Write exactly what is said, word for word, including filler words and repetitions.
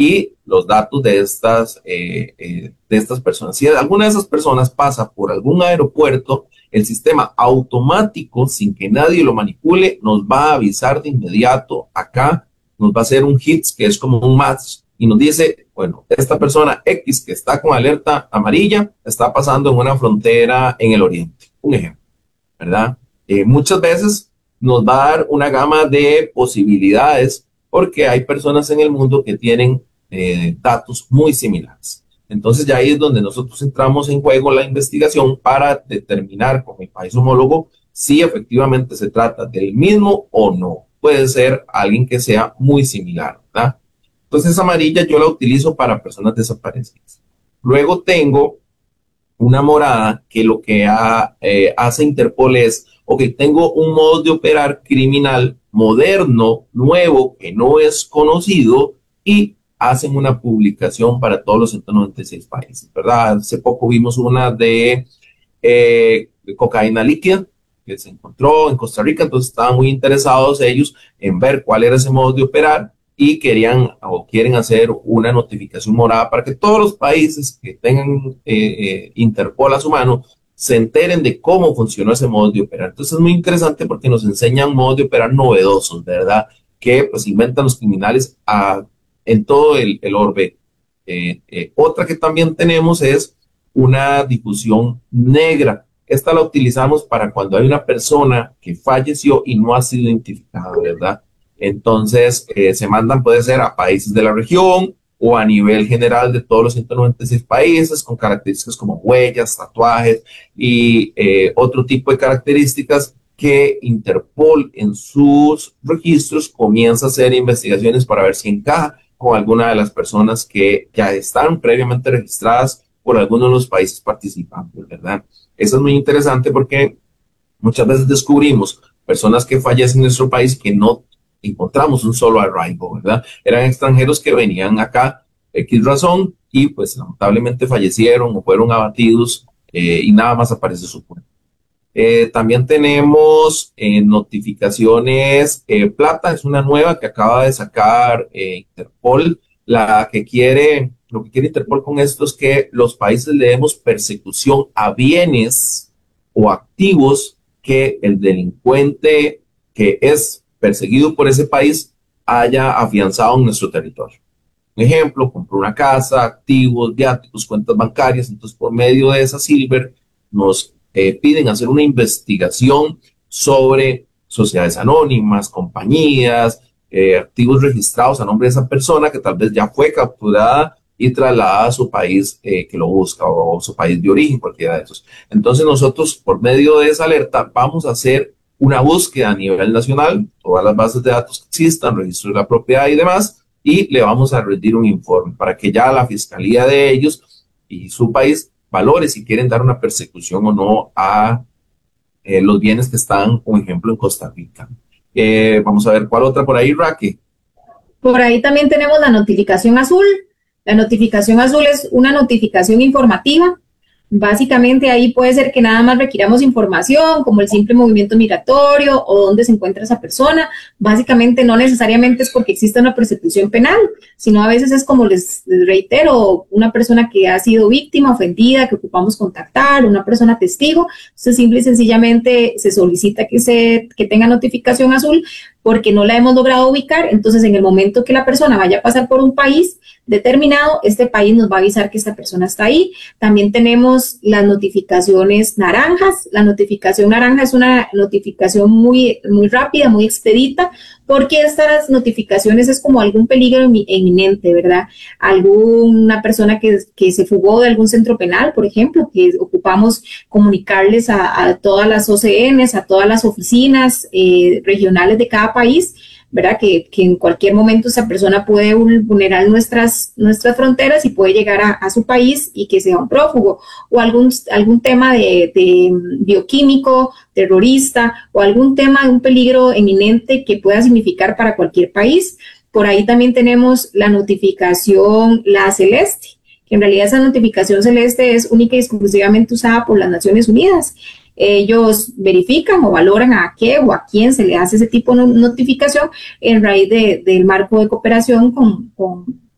y los datos de estas, eh, eh, de estas personas. Si alguna de esas personas pasa por algún aeropuerto, el sistema automático, sin que nadie lo manipule, nos va a avisar de inmediato acá, nos va a hacer un hits, que es como un match, y nos dice, bueno, esta persona X que está con alerta amarilla está pasando en una frontera en el oriente. Un ejemplo, ¿verdad? Eh, muchas veces nos va a dar una gama de posibilidades porque hay personas en el mundo que tienen eh, datos muy similares. Entonces ya ahí es donde nosotros entramos en juego la investigación para determinar con el país homólogo si efectivamente se trata del mismo o no. Puede ser alguien que sea muy similar, ¿verdad? Entonces amarilla yo la utilizo para personas desaparecidas. Luego tengo una morada que lo que ha, eh, hace Interpol es, ok, tengo un modo de operar criminal moderno, nuevo, que no es conocido, y hacen una publicación para todos los ciento noventa y seis países, ¿verdad? Hace poco vimos una de, eh, de cocaína líquida que se encontró en Costa Rica, entonces estaban muy interesados ellos en ver cuál era ese modo de operar y querían o quieren hacer una notificación morada para que todos los países que tengan eh, eh, Interpol a su mano se enteren de cómo funcionó ese modo de operar. Entonces es muy interesante porque nos enseñan modos de operar novedosos, ¿verdad? Que pues inventan los criminales a, en todo el, el orbe. Eh, eh, otra que también tenemos es una difusión negra. Esta la utilizamos para cuando hay una persona que falleció y no ha sido identificada, ¿verdad? Entonces, eh, se mandan, puede ser a países de la región o a nivel general de todos los ciento noventa y seis países, con características como huellas, tatuajes y eh, otro tipo de características que Interpol en sus registros comienza a hacer investigaciones para ver si encaja con alguna de las personas que ya están previamente registradas por alguno de los países participantes, ¿verdad? Eso es muy interesante porque muchas veces descubrimos personas que fallecen en nuestro país que no encontramos un solo arraigo, ¿verdad? Eran extranjeros que venían acá, X razón, y pues lamentablemente fallecieron o fueron abatidos eh, y nada más aparece su cuerpo. Eh, también tenemos eh, notificaciones eh, plata, es una nueva que acaba de sacar eh, Interpol, la que quiere, lo que quiere Interpol con esto es que los países le demos persecución a bienes o activos que el delincuente que es perseguido por ese país haya afianzado en nuestro territorio. Un ejemplo, compró una casa, activos, viáticos, cuentas bancarias, entonces por medio de esa Silver nos eh, piden hacer una investigación sobre sociedades anónimas, compañías, eh, activos registrados a nombre de esa persona que tal vez ya fue capturada y trasladada a su país eh, que lo busca o, o su país de origen, cualquiera de esos. Entonces nosotros por medio de esa alerta vamos a hacer una búsqueda a nivel nacional, todas las bases de datos que existan, registro de la propiedad y demás, y le vamos a rendir un informe para que ya la fiscalía de ellos y su país valore si quieren dar una persecución o no a eh, los bienes que están, por ejemplo, en Costa Rica. Eh, vamos a ver cuál otra por ahí, Raquel. Por ahí también tenemos la notificación azul. La notificación azul es una notificación informativa. Básicamente ahí puede ser que nada más requiramos información como el simple movimiento migratorio o dónde se encuentra esa persona. Básicamente no necesariamente es porque exista una persecución penal, sino a veces es como les, les reitero, una persona que ha sido víctima, ofendida, que ocupamos contactar, una persona testigo. Entonces simple y sencillamente se solicita que, se, que tenga notificación azul porque no la hemos logrado ubicar. Entonces en el momento que la persona vaya a pasar por un país determinado, este país nos va a avisar que esta persona está ahí. También tenemos las notificaciones naranjas. La notificación naranja es una notificación muy, muy rápida, muy expedita, porque estas notificaciones es como algún peligro inminente, ¿verdad? Alguna persona que, que se fugó de algún centro penal, por ejemplo, que ocupamos comunicarles a, a todas las O C Ns, a todas las oficinas eh, regionales de cada país, ¿verdad? Que, que en cualquier momento esa persona puede vulnerar nuestras, nuestras fronteras y puede llegar a, a su país y que sea un prófugo, o algún, algún tema de, de bioquímico, terrorista, o algún tema de un peligro inminente que pueda significar para cualquier país. Por ahí también tenemos la notificación, la celeste, que en realidad esa notificación celeste es única y exclusivamente usada por las Naciones Unidas. Ellos verifican o valoran a qué o a quién se le hace ese tipo de notificación en raíz de, del marco de cooperación con, con,